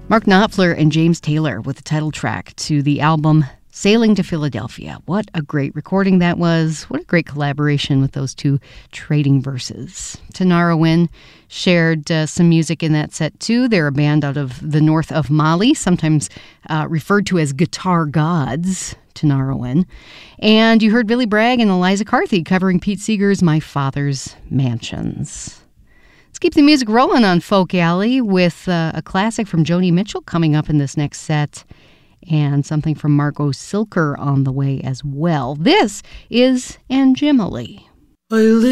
Mark Knopfler and James Taylor with the title track to the album Sailing to Philadelphia. What a great recording that was. What a great collaboration with those two trading verses. Tinariwen shared some music in that set too. They're a band out of the north of Mali, sometimes referred to as Guitar Gods, Tinariwen. And you heard Billy Bragg and Eliza Carthy covering Pete Seeger's My Father's Mansions. Let's keep the music rolling on Folk Alley with a classic from Joni Mitchell coming up in this next set, and something from Margot Silker on the way as well. This is Anjimally.